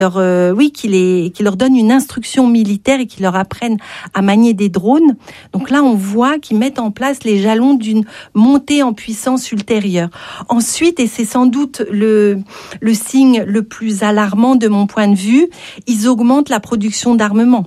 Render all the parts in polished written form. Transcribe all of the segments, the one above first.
qui leur donne une instruction militaire et qui leur apprennent à manier des drones. Donc là, on voit qu'ils mettent en place les jalons d'une montée en puissance ultérieure. Ensuite, et c'est sans doute le signe le plus alarmant de mon point de vue, ils augmentent la production d'armement.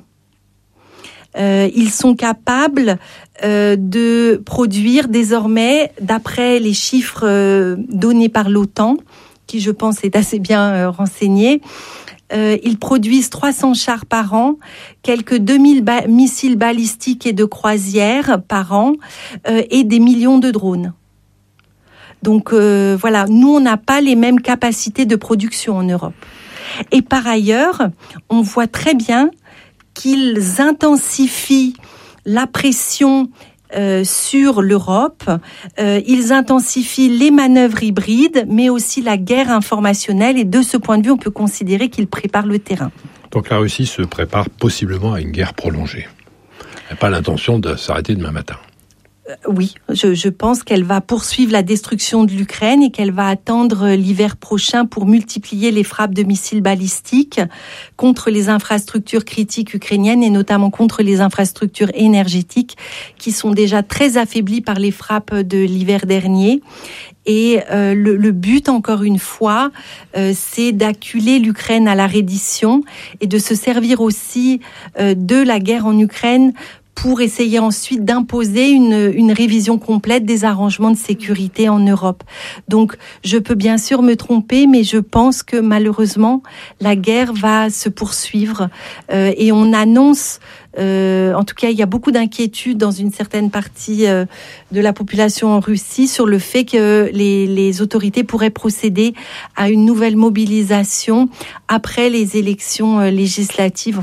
Ils sont capables de produire désormais, d'après les chiffres donnés par l'OTAN, qui je pense est assez bien renseigné, ils produisent 300 chars par an, quelques 2000 missiles balistiques et de croisière par an, et des millions de drones. Donc voilà, nous on n'a pas les mêmes capacités de production en Europe. Et par ailleurs, on voit très bien qu'ils intensifient la pression sur l'Europe, ils intensifient les manœuvres hybrides, mais aussi la guerre informationnelle, et de ce point de vue, on peut considérer qu'ils préparent le terrain. Donc la Russie se prépare possiblement à une guerre prolongée. Elle n'a pas l'intention de s'arrêter demain matin. Oui, je pense qu'elle va poursuivre la destruction de l'Ukraine et qu'elle va attendre l'hiver prochain pour multiplier les frappes de missiles balistiques contre les infrastructures critiques ukrainiennes et notamment contre les infrastructures énergétiques qui sont déjà très affaiblies par les frappes de l'hiver dernier. Et le but, encore une fois, c'est d'acculer l'Ukraine à la reddition et de se servir aussi de la guerre en Ukraine pour essayer ensuite d'imposer une révision complète des arrangements de sécurité en Europe. Donc, je peux bien sûr me tromper, mais je pense que malheureusement, la guerre va se poursuivre. Et on annonce, en tout cas, il y a beaucoup d'inquiétudes dans une certaine partie de la population en Russie sur le fait que les autorités pourraient procéder à une nouvelle mobilisation après les élections législatives,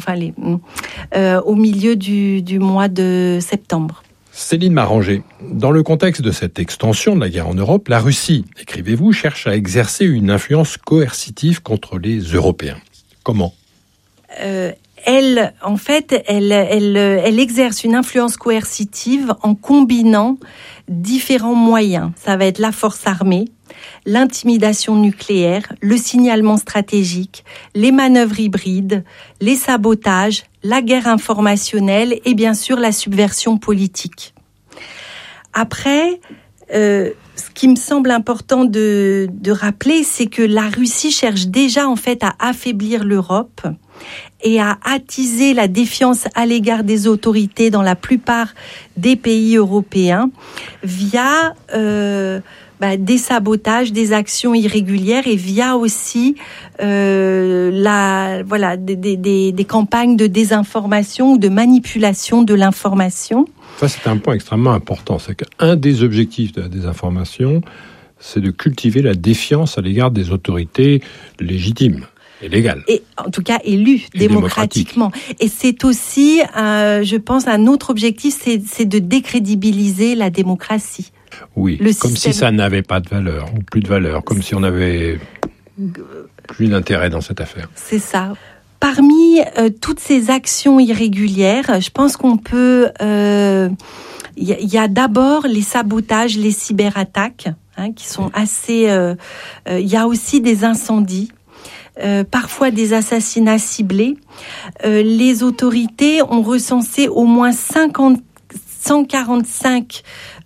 au milieu du mois de septembre. Céline Maranger, dans le contexte de cette extension de la guerre en Europe, la Russie, écrivez-vous, cherche à exercer une influence coercitive contre les Européens. Comment ? Elle exerce une influence coercitive en combinant différents moyens. Ça va être la force armée, l'intimidation nucléaire, le signalement stratégique, les manœuvres hybrides, les sabotages, la guerre informationnelle et bien sûr la subversion politique. Après, ce qui me semble important de rappeler, c'est que la Russie cherche déjà en fait à affaiblir l'Europe et à attiser la défiance à l'égard des autorités dans la plupart des pays européens via des sabotages, des actions irrégulières et via aussi des campagnes de désinformation ou de manipulation de l'information. Ça, c'est un point extrêmement important. C'est qu'un des objectifs de la désinformation, c'est de cultiver la défiance à l'égard des autorités légitimes et légales. Et en tout cas élues démocratiquement. Et c'est aussi, je pense, un autre objectif, c'est de décrédibiliser la démocratie. Oui, comme si ça n'avait pas de valeur, ou plus de valeur, comme si on n'avait plus d'intérêt dans cette affaire. C'est ça. Parmi toutes ces actions irrégulières, je pense qu'on peut... y a d'abord les sabotages, les cyberattaques, qui sont assez... Il y a aussi des incendies, parfois des assassinats ciblés. Les autorités ont recensé au moins 145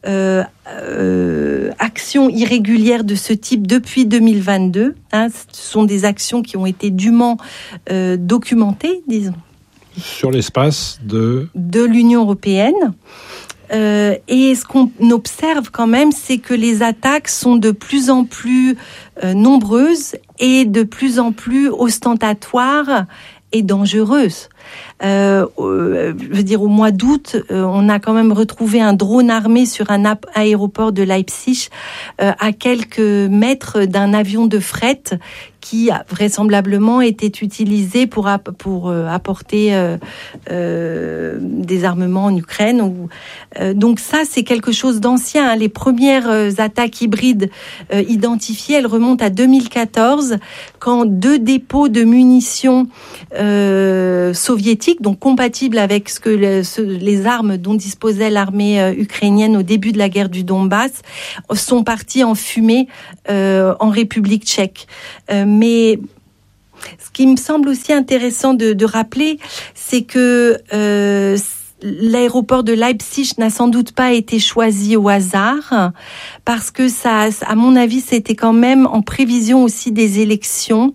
actions irrégulières de ce type depuis 2022. Ce sont des actions qui ont été dûment documentées, disons. Sur l'espace de l'Union européenne. Et ce qu'on observe quand même, c'est que les attaques sont de plus en plus nombreuses et de plus en plus ostentatoires et dangereuses. Je veux dire, au mois d'août, on a quand même retrouvé un drone armé sur un aéroport de Leipzig à quelques mètres d'un avion de fret qui vraisemblablement était utilisé pour apporter des armements en Ukraine. Donc ça, c'est quelque chose d'ancien. Les premières attaques hybrides identifiées, elles remontent à 2014, quand 2 dépôts de munitions soviétiques, donc compatibles avec les armes dont disposait l'armée ukrainienne au début de la guerre du Donbass, sont partis en fumée en République tchèque. Mais Ce qui me semble aussi intéressant de rappeler, c'est que l'aéroport de Leipzig n'a sans doute pas été choisi au hasard, parce que ça, à mon avis, c'était quand même en prévision aussi des élections,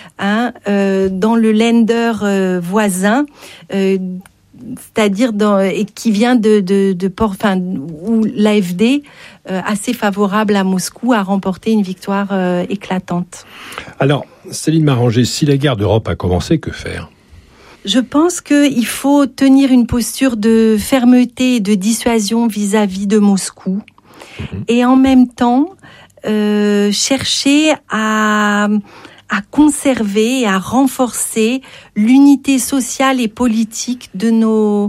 dans le Länder voisin, c'est-à-dire et qui vient où l'AfD, assez favorable à Moscou, a remporté une victoire éclatante. Alors, Céline Marangé, si la guerre d'Europe a commencé, que faire ? Je pense qu'il faut tenir une posture de fermeté et de dissuasion vis-à-vis de Moscou, et en même temps chercher à conserver et à renforcer l'unité sociale et politique de nos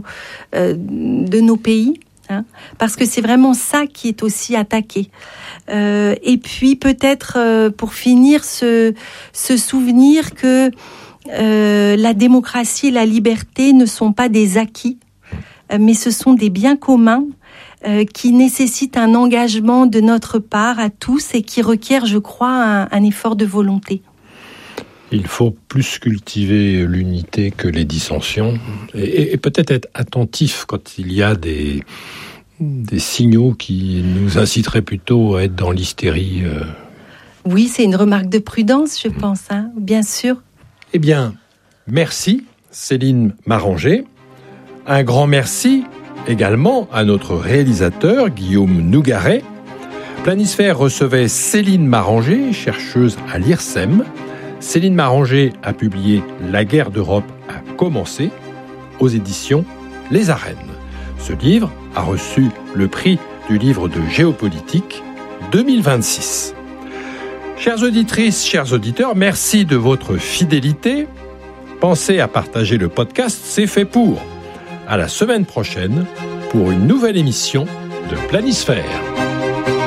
pays, parce que c'est vraiment ça qui est aussi attaqué. Et puis peut-être pour finir, se souvenir que la démocratie et la liberté ne sont pas des acquis, mais ce sont des biens communs qui nécessitent un engagement de notre part à tous et qui requièrent, je crois, un effort de volonté. Il faut plus cultiver l'unité que les dissensions et peut-être être attentif quand il y a des signaux qui nous inciteraient plutôt à être dans l'hystérie. Oui, c'est une remarque de prudence, je pense, bien sûr. Eh bien, merci Céline Marangé. Un grand merci également à notre réalisateur Guillaume Nougaret. Planisphère recevait Céline Marangé, chercheuse à l'IRSEM. Céline Marangé a publié « La guerre d'Europe a commencé » aux éditions Les Arènes. Ce livre a reçu le prix du livre de géopolitique 2026. Chères auditrices, chers auditeurs, merci de votre fidélité. Pensez à partager le podcast, c'est fait pour. À la semaine prochaine pour une nouvelle émission de Planisphère.